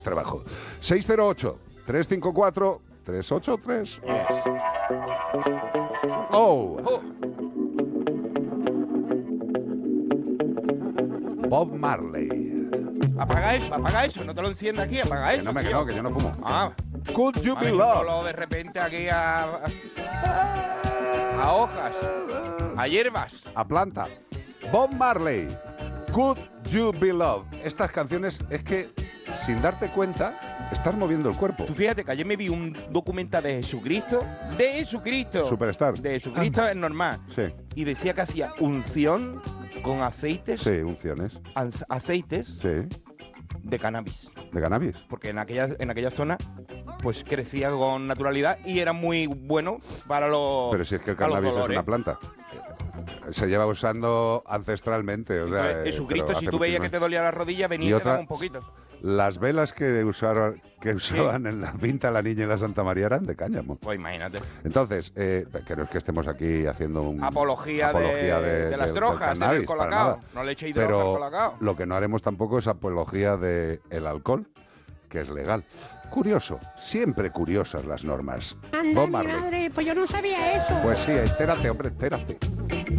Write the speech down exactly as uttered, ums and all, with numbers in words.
Trabajo. seis cero ocho, tres cinco cuatro, tres ocho tres. Oh. Oh. Bob Marley. Apaga eso, apaga eso, no te lo enciendas aquí, apaga Que eso. no me que tío. no, que yo no fumo. Ah, Could you ha be venido loved? lo de repente aquí a, a, a hojas, a hierbas. A plantas. Bob Marley. Could you be loved? Estas canciones es que, sin darte cuenta, estás moviendo el cuerpo. Tú fíjate que ayer me vi un documental de Jesucristo, de Jesucristo, Superstar. de Jesucristo es normal, Sí, y decía que hacía unción con aceites, sí, unciones. az- aceites Sí, de cannabis, de cannabis. porque en aquella en aquella zona pues crecía con naturalidad y era muy bueno para los Pero si es que el para los cannabis es dolores. una planta. Se lleva usando ancestralmente. O sea, Entonces, eh, Jesucristo, pero si hace tú veías que muchísimo- te dolía la rodilla, venía Y y te otra- daba un poquito. Las velas que usaron, que usaban en la pinta la niña y la Santa María eran de cáñamo. Pues imagínate. Entonces, eh, que no es que estemos aquí haciendo un Apología, apología de, de, de las del drogas, cannabis, del para colacao. nada. No le echéis droga al Pero colacao. lo que no haremos tampoco es apología del alcohol, que es legal. Curioso, siempre curiosas las normas. Anda, Bob mi Marley. madre, pues yo no sabía eso. Pues sí, entérate, hombre, entérate.